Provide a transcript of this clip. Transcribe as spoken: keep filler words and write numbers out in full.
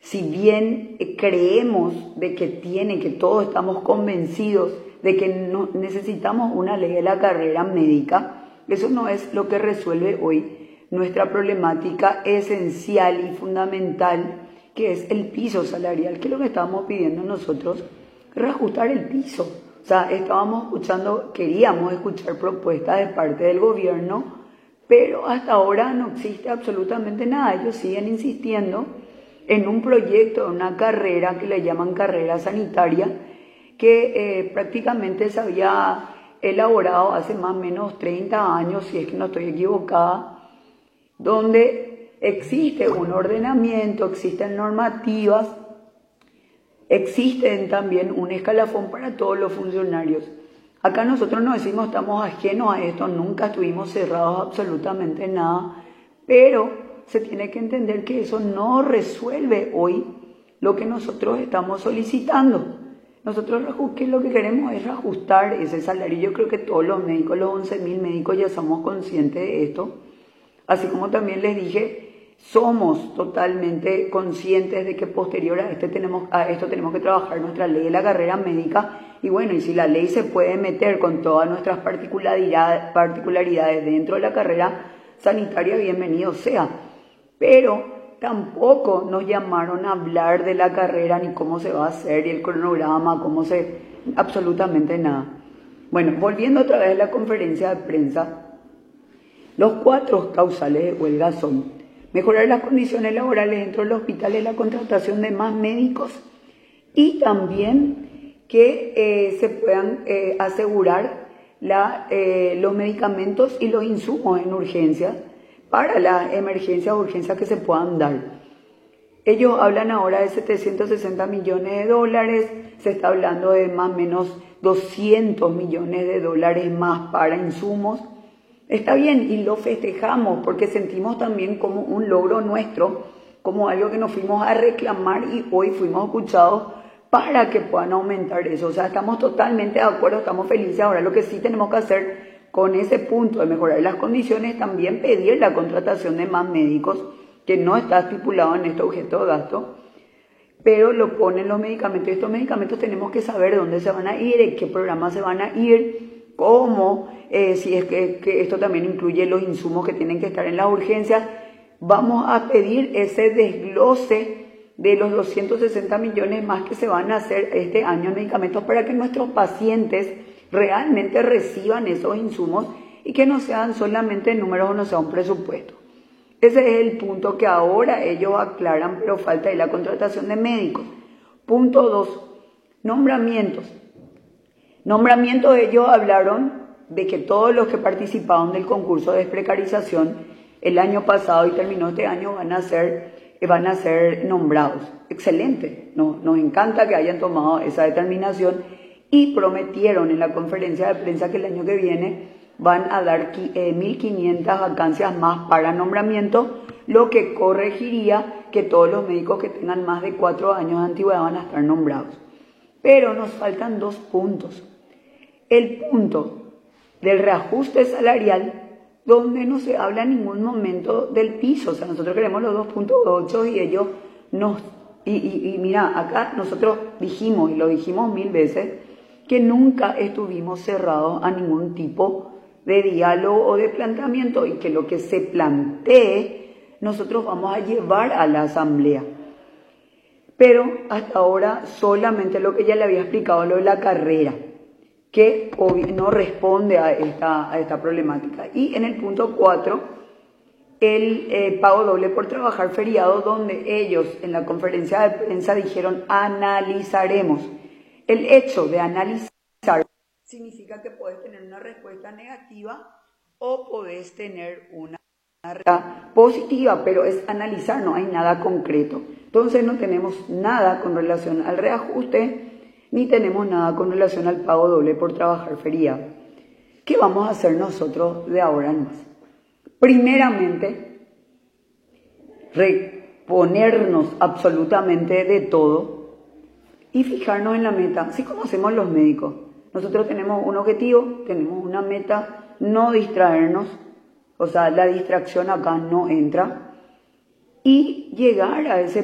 si bien creemos de que tiene, que todos estamos convencidos de que no, necesitamos una ley de la carrera médica, eso no es lo que resuelve hoy nuestra problemática esencial y fundamental, que es el piso salarial, que es lo que estábamos pidiendo nosotros, reajustar el piso. O sea, estábamos escuchando, queríamos escuchar propuestas de parte del gobierno, pero hasta ahora no existe absolutamente nada. Ellos siguen insistiendo en un proyecto, una carrera que le llaman carrera sanitaria, que eh, prácticamente se había elaborado hace más o menos treinta años, si es que no estoy equivocada, donde existe un ordenamiento, existen normativas, existen también un escalafón para todos los funcionarios. Acá nosotros no decimos estamos ajenos a esto, nunca estuvimos cerrados a absolutamente nada, pero se tiene que entender que eso no resuelve hoy lo que nosotros estamos solicitando. Nosotros que lo que queremos es ajustar ese salario. Yo creo que todos los médicos, los once mil médicos, ya somos conscientes de esto. Así como también les dije, somos totalmente conscientes de que posterior a, este tenemos, a esto tenemos que trabajar nuestra ley de la carrera médica. Y bueno, y si la ley se puede meter con todas nuestras particularidades, particularidades dentro de la carrera sanitaria, bienvenido sea. Pero tampoco nos llamaron a hablar de la carrera, ni cómo se va a hacer, y el cronograma, cómo se... absolutamente nada. Bueno, volviendo otra vez a la conferencia de prensa, los cuatro causales de huelga son: mejorar las condiciones laborales dentro de los hospitales, la contratación de más médicos, y también que eh, se puedan eh, asegurar la, eh, los medicamentos y los insumos en urgencias para las emergencias o urgencias que se puedan dar. Ellos hablan ahora de setecientos sesenta millones de dólares, se está hablando de más o menos doscientos millones de dólares más para insumos. Está bien y lo festejamos porque sentimos también como un logro nuestro, como algo que nos fuimos a reclamar y hoy fuimos escuchados para que puedan aumentar eso. O sea, estamos totalmente de acuerdo, estamos felices. Ahora lo que sí tenemos que hacer con ese punto de mejorar las condiciones, también pedir la contratación de más médicos, que no está estipulado en este objeto de gasto, pero lo ponen los medicamentos. Y estos medicamentos tenemos que saber dónde se van a ir, en qué programa se van a ir, cómo, eh, si es que, que esto también incluye los insumos que tienen que estar en las urgencias. Vamos a pedir ese desglose de los doscientos sesenta millones más que se van a hacer este año en medicamentos para que nuestros pacientes realmente reciban esos insumos y que no sean solamente números o no sea un presupuesto. Ese es el punto que ahora ellos aclaran, pero falta ahí la contratación de médicos. Punto dos, nombramientos. Nombramientos, ellos hablaron de que todos los que participaron del concurso de desprecarización el año pasado y terminó este año van a ser, van a ser nombrados. Excelente, nos, nos encanta que hayan tomado esa determinación. Y prometieron en la conferencia de prensa que el año que viene van a dar mil quinientas vacancias más para nombramiento, lo que corregiría que todos los médicos que tengan más de cuatro años de antigüedad van a estar nombrados. Pero nos faltan dos puntos. El punto del reajuste salarial, donde no se habla en ningún momento del piso. O sea, nosotros queremos los dos punto ocho y ellos nos... Y, y, y mira, acá nosotros dijimos, y lo dijimos mil veces, que nunca estuvimos cerrados a ningún tipo de diálogo o de planteamiento y que lo que se plantee nosotros vamos a llevar a la asamblea. Pero hasta ahora solamente lo que ya le había explicado, lo de la carrera, que no responde a esta, a esta problemática. Y en el punto cuatro, el eh, pago doble por trabajar feriado, donde ellos en la conferencia de prensa dijeron analizaremos. El hecho de analizar significa que puedes tener una respuesta negativa o puedes tener una respuesta positiva, pero es analizar, no hay nada concreto. Entonces no tenemos nada con relación al reajuste, ni tenemos nada con relación al pago doble por trabajar feriado. ¿Qué vamos a hacer nosotros de ahora en más? Primeramente, reponernos absolutamente de todo y fijarnos en la meta, así como hacemos los médicos. Nosotros tenemos un objetivo, tenemos una meta, no distraernos, o sea, la distracción acá no entra, y llegar a ese